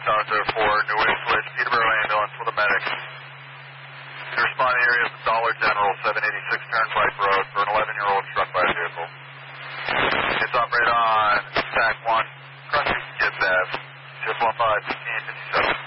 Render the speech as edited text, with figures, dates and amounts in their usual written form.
4, New Wave Switch, Peterborough Ambulance with a medic. The responding area is Dollar General, 786 Turnpike Road, for an 11-year-old struck by a vehicle. It's operated on TAC 1, crossing Gibbs Ave, 215, 1557.